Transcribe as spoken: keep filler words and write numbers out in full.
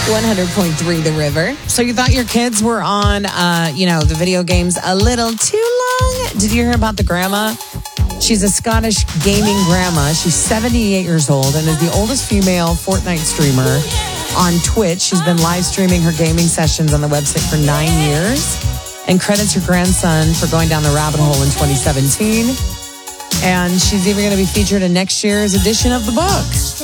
one hundred point three The River. So you thought your kids were on, uh, you know, the video games a little too long? Did you hear about the grandma? She's a Scottish gaming grandma. She's seventy-eight years old and is the oldest female Fortnite streamer on Twitch. She's been live streaming her gaming sessions on the website for nine years and credits her grandson for going down the rabbit hole in twenty seventeen. And she's even going to be featured in next year's edition of the book.